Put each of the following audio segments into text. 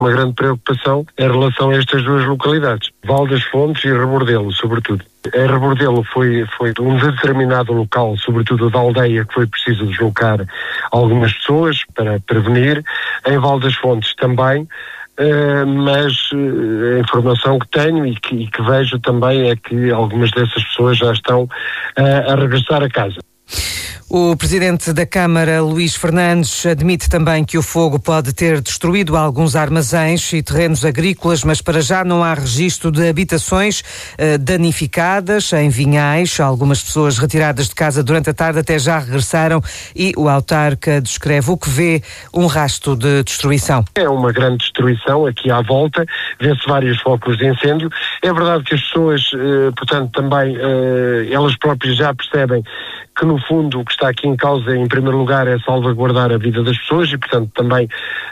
uma grande preocupação em relação a estas duas localidades, Val das Fontes e Rebordelo, sobretudo. Em Rebordelo foi um determinado local, sobretudo da aldeia, que foi preciso deslocar algumas pessoas para prevenir. Em Val das Fontes também, mas a informação que tenho e que vejo também é que algumas dessas pessoas já estão a regressar a casa. O presidente da Câmara, Luís Fernandes, admite também que o fogo pode ter destruído alguns armazéns e terrenos agrícolas, mas para já não há registro de habitações danificadas em Vinhais. Algumas pessoas retiradas de casa durante a tarde até já regressaram e o autarca descreve o que vê um rastro de destruição. É uma grande destruição aqui à volta, vê-se vários focos de incêndio. É verdade que as pessoas, portanto, também elas próprias já percebem que no fundo o que está aqui em causa em primeiro lugar é salvaguardar a vida das pessoas e portanto também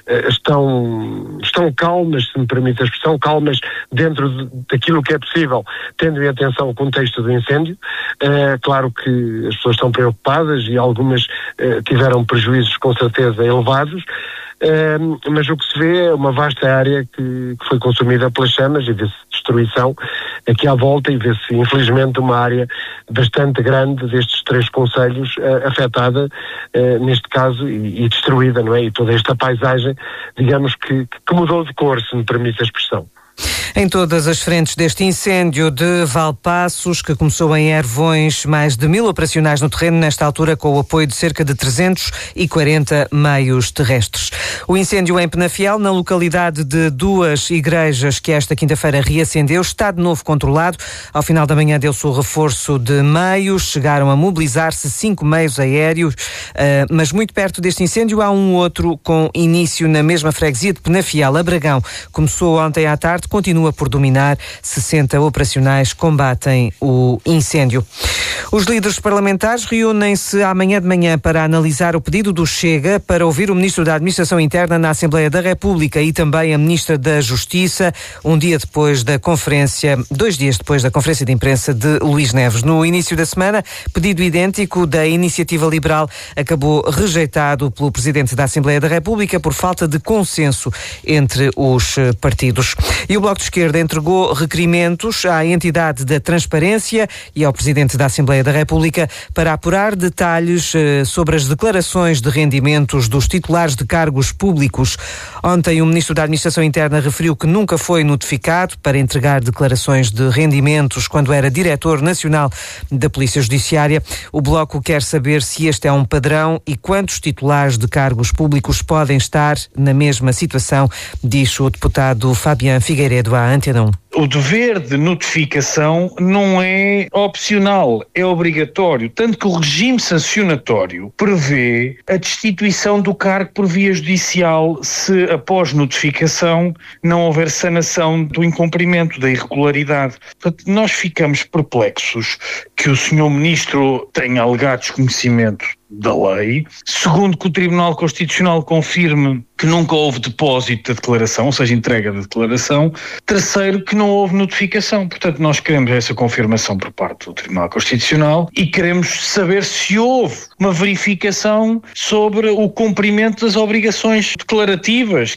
estão calmas, se me permite a expressão, calmas dentro daquilo que é possível, tendo em atenção o contexto do incêndio. Claro que as pessoas estão preocupadas e algumas tiveram prejuízos com certeza elevados, mas o que se vê é uma vasta área que foi consumida pelas chamas e vê-se destruição aqui à volta e vê-se infelizmente uma área bastante grande destes 3 concelhos afetada neste caso e destruída, não é? E toda esta paisagem, digamos que mudou de cor, se me permite a expressão. Em todas as frentes deste incêndio de Valpaços, que começou em Ervões, mais de 1000 operacionais no terreno, nesta altura com o apoio de cerca de 340 meios terrestres. O incêndio em Penafiel, na localidade de 2 igrejas que esta quinta-feira reacendeu, está de novo controlado. Ao final da manhã deu-se o reforço de meios, chegaram a mobilizar-se 5 meios aéreos, mas muito perto deste incêndio há um outro com início na mesma freguesia de Penafiel, Abragão. Começou ontem à tarde, continua por dominar. 60 operacionais combatem o incêndio. Os líderes parlamentares reúnem-se amanhã de manhã para analisar o pedido do Chega para ouvir o Ministro da Administração Interna na Assembleia da República e também a Ministra da Justiça, 2 dias depois da conferência de imprensa de Luís Neves. No início da semana, pedido idêntico da Iniciativa Liberal acabou rejeitado pelo Presidente da Assembleia da República por falta de consenso entre os partidos. E o Bloco de Esquerda entregou requerimentos à entidade da Transparência e ao Presidente da Assembleia da República para apurar detalhes sobre as declarações de rendimentos dos titulares de cargos públicos. Ontem, o Ministro da Administração Interna referiu que nunca foi notificado para entregar declarações de rendimentos quando era Diretor Nacional da Polícia Judiciária. O Bloco quer saber se este é um padrão e quantos titulares de cargos públicos podem estar na mesma situação, diz o deputado Fabián Figueiredo à Antena 1. O dever de notificação não é opcional, é obrigatório, tanto que o regime sancionatório prevê a destituição do cargo por via judicial se, após notificação, não houver sanação do incumprimento, da irregularidade. Portanto, nós ficamos perplexos que o Sr. Ministro tenha alegado desconhecimento da lei. Segundo, que o Tribunal Constitucional confirme que nunca houve depósito da declaração, ou seja, entrega da declaração. Terceiro, que não houve notificação. Portanto, nós queremos essa confirmação por parte do Tribunal Constitucional e queremos saber se houve uma verificação sobre o cumprimento das obrigações declarativas.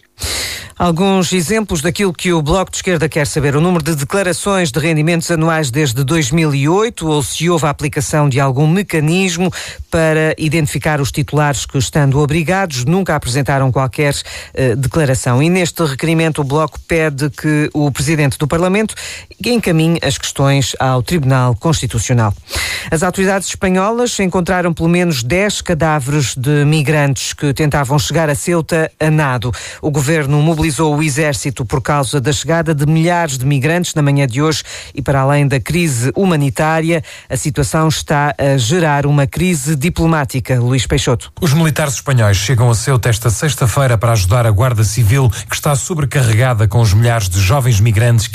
Alguns exemplos daquilo que o Bloco de Esquerda quer saber: o número de declarações de rendimentos anuais desde 2008 ou se houve a aplicação de algum mecanismo para identificar os titulares que, estando obrigados, nunca apresentaram qualquer declaração. E neste requerimento o Bloco pede que o Presidente do Parlamento encaminhe as questões ao Tribunal Constitucional. As autoridades espanholas encontraram pelo menos 10 cadáveres de migrantes que tentavam chegar a Ceuta a nado. O governo mobilizou o exército por causa da chegada de milhares de migrantes na manhã de hoje e, para além da crise humanitária, a situação está a gerar uma crise diplomática. Luís Peixoto. Os militares espanhóis chegam a Ceuta esta sexta-feira para ajudar a Guarda Civil, que está sobrecarregada com os milhares de jovens migrantes que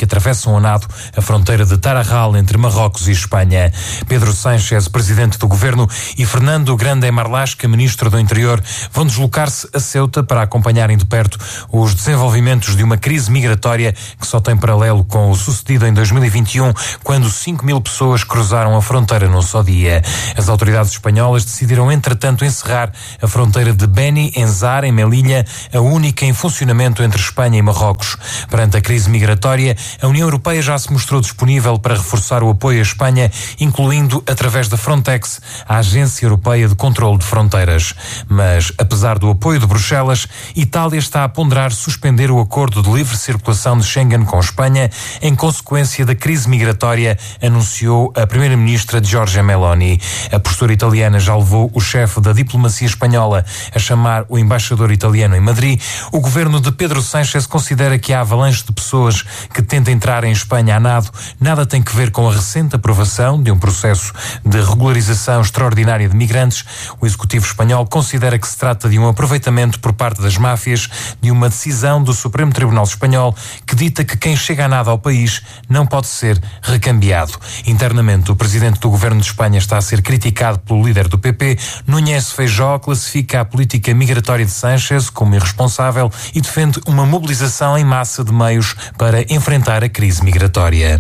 atravessam a nado a fronteira de Tarajal entre Marrocos e Espanha. Pedro Sánchez, presidente do governo, e Fernando Grande Marlasca, ministro do Interior, vão deslocar-se a Ceuta para acompanharem de perto os desenvolvimentos de uma crise migratória que só tem paralelo com o sucedido em 2021, quando 5.000 pessoas cruzaram a fronteira num só dia. As autoridades espanholas decidiram, entretanto, encerrar a fronteira de Beni Enzar, em Melilla, a única em funcionamento entre Espanha e Marrocos. Perante a crise migratória, a União Europeia já se mostrou disponível para reforçar o apoio à Espanha, incluindo, através da Frontex, a Agência Europeia de Controlo de Fronteiras. Mas, apesar do apoio de Bruxelas, Itália está a ponderar suspender o acordo de livre circulação de Schengen com Espanha em consequência da crise migratória, anunciou a primeira-ministra Giorgia Meloni. A postura italiana já levou o chefe da diplomacia espanhola a chamar o embaixador italiano em Madrid. O governo de Pedro Sánchez considera que a avalanche de pessoas que tenta entrar em Espanha a nado nada tem que ver com a recente aprovação de um processo de regularização extraordinária de migrantes. O executivo espanhol considera que se trata de um aproveitamento por parte das máfias de uma decisão do Supremo Tribunal Espanhol que dita que quem chega a nado ao país não pode ser recambiado. Internamente, o presidente do governo de Espanha está a ser criticado pelo líder do PP. Núñez Feijóo classifica a política migratória de Sánchez como irresponsável e defende uma mobilização em massa de meios para enfrentar a crise migratória.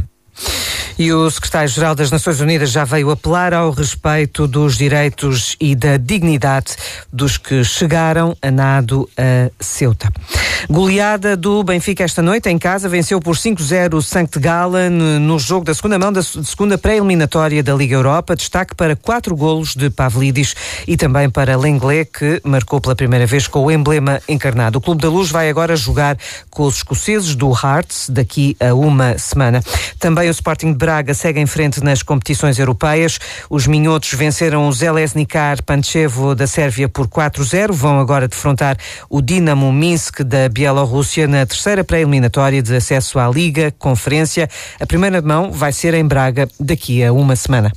E o secretário-geral das Nações Unidas já veio apelar ao respeito dos direitos e da dignidade dos que chegaram a nado a Ceuta. Goleada do Benfica esta noite em casa, venceu por 5-0 o St. Gallen no jogo da segunda mão da segunda pré-eliminatória da Liga Europa. Destaque para 4 golos de Pavlidis e também para Lenglet, que marcou pela primeira vez com o emblema encarnado. O Clube da Luz vai agora jogar com os escoceses do Hearts daqui a uma semana. Também o Sporting de Braga segue em frente nas competições europeias. Os minhotos venceram o Željezničar Pančevo da Sérvia por 4-0. Vão agora defrontar o Dinamo Minsk da Bielorrússia na terceira pré-eliminatória de acesso à Liga Conferência. A primeira mão vai ser em Braga daqui a uma semana.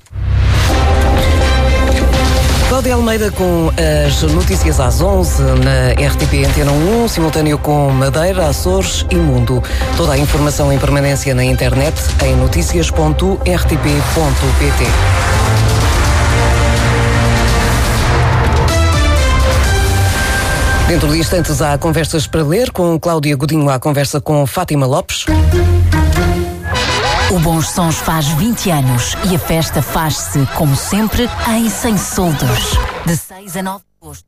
Cláudia Almeida com as notícias às 11 na RTP Antena 1, simultâneo com Madeira, Açores e Mundo. Toda a informação em permanência na internet em noticias.rtp.pt. Dentro de instantes há conversas para ler com Cláudia Godinho, à conversa com Fátima Lopes. O Bons Sons faz 20 anos e a festa faz-se, como sempre, em Sem Soldos, de 6 a 9 de agosto.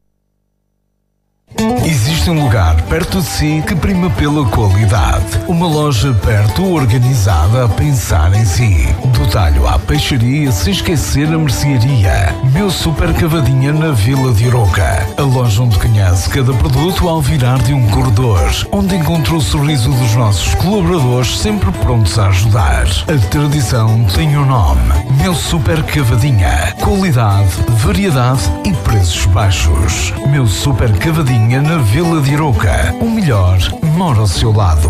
Existe um lugar perto de si que prima pela qualidade. Uma loja perto, organizada, a pensar em si. Do talho à peixaria, sem esquecer a mercearia. Meu Super Cavadinha na Vila de Arouca. A loja onde conhece cada produto ao virar de um corredor. Onde encontrou o sorriso dos nossos colaboradores, sempre prontos a ajudar. A tradição tem um nome. Meu Super Cavadinha. Qualidade, variedade e preços baixos. Meu Super Cavadinha na Vila de Arouca. O melhor mora ao seu lado.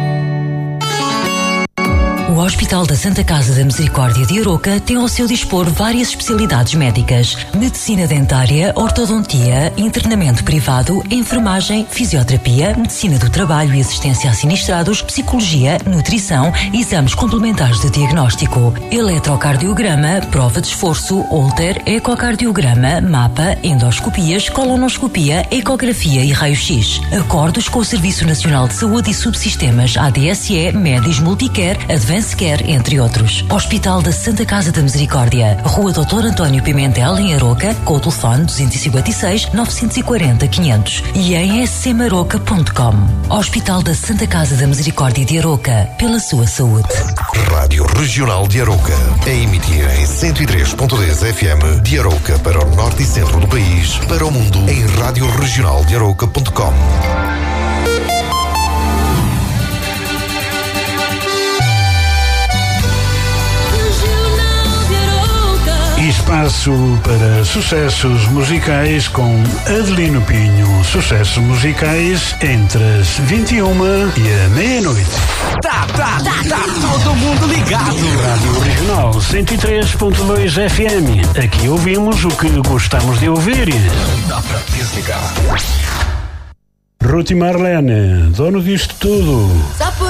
O Hospital da Santa Casa da Misericórdia de Arouca tem ao seu dispor várias especialidades médicas: medicina dentária, ortodontia, internamento privado, enfermagem, fisioterapia, medicina do trabalho e assistência a sinistrados, psicologia, nutrição, exames complementares de diagnóstico, eletrocardiograma, prova de esforço, holter, ecocardiograma, mapa, endoscopias, colonoscopia, ecografia e raio-x. Acordos com o Serviço Nacional de Saúde e Subsistemas ADSE, Medis Multicare, Advanced Care, entre outros. Hospital da Santa Casa da Misericórdia, Rua Dr. António Pimentel, em Arouca, com o telefone 256 940 500 e em scmarouca.com. Hospital da Santa Casa da Misericórdia de Arouca, pela sua saúde. Rádio Regional de Arouca, a emitir em 103.10 FM de Arouca para o norte e centro do país, para o mundo em radioregionaldearouca.com. Espaço para sucessos musicais com Adelino Pinho. Sucessos musicais entre as 21 e a meia-noite. Tá todo mundo ligado. Rádio Regional 103.2 FM. Aqui ouvimos o que gostamos de ouvir. Dá pra desligar. Ruth e Marlene, dono disto tudo.